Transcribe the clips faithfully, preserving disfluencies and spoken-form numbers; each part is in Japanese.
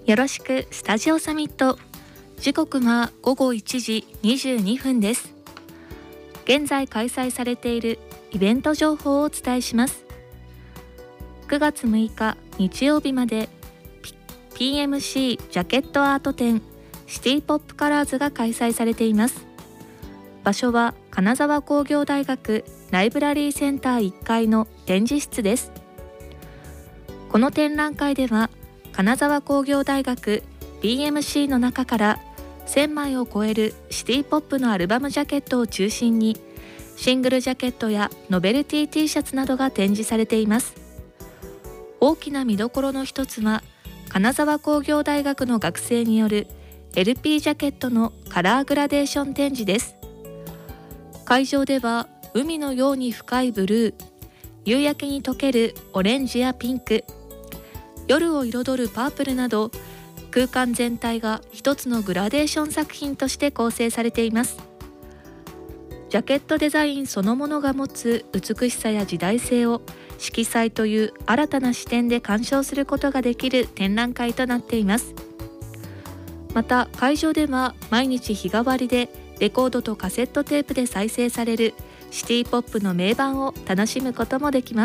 よろしくスタジオサミット。時刻はごごいちじにじゅうにふんです。現在開催されているイベント情報をお伝えします。くがつむいか日曜日まで ピーエムシー ジャケットアート展シティポップカラーズが開催されています。場所は金沢工業大学ライブラリーセンターいっかいの展示室です。この展覧会では金沢工業大学 ピーエムシー の中からせんまいを超えるシティポップのアルバムジャケットを中心にシングルジャケットやノベルティ T シャツなどが展示されています。大きな見どころの一つは金沢工業大学の学生による エルピー ジャケットのカラーグラデーション展示です。会場では海のように深いブルー、夕焼けに溶けるオレンジやピンク、夜を彩るパープルなど空間全体が一つのグラデーション作品として構成されています。ジャケットデザインそのものが持つ美しさや時代性を色彩という新たな視点で鑑賞することができる展覧会となっています。また会場では毎日日替わりでレコードとカセットテープで再生されるシティポップの名盤を楽しむこともできます。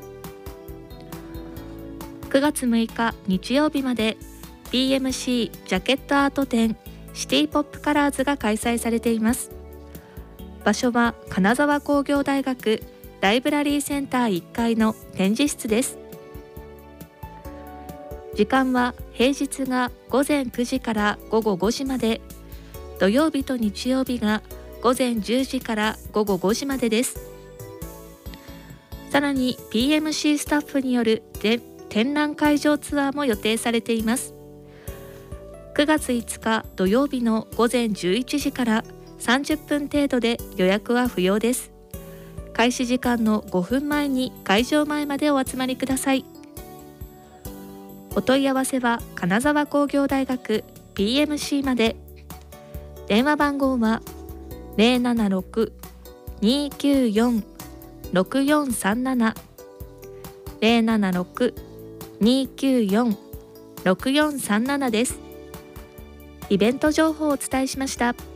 くがつむいか日曜日まで ピーエムシー ジャケットアート展シティポップカラーズが開催されています。場所は金沢工業大学ライブラリーセンターいっかいの展示室です。時間は平日がごぜんくじからごごごじまで、土曜日と日曜日がごぜんじゅうじからごごごじまでです。さらに ピーエムシー スタッフによる展覧会場ツアーも予定されています。くがついつか土曜日のごぜんじゅういちじからさんじゅっぷん程度で予約は不要です。開始時間のごふんまえに会場前までお集まりください。お問い合わせは金沢工業大学 ピーエムシー まで。電話番号は ゼロななろく にーきゅうよん ろくよんさんなな ゼロななろく にーきゅうよん ろくよんさんななです。イベント情報をお伝えしました。